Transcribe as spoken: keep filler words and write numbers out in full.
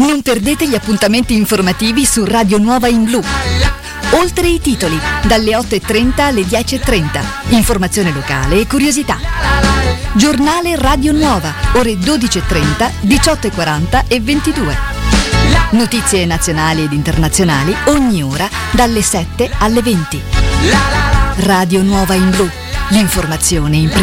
Non perdete gli appuntamenti informativi su Radio Nuova in Blu. Oltre i titoli, dalle otto e trenta alle dieci e trenta. Informazione locale e curiosità. Giornale Radio Nuova, ore dodici e trenta, diciotto e quaranta e ventidue. Notizie nazionali ed internazionali ogni ora dalle sette alle venti. Radio Nuova in Blu. L'informazione in prima.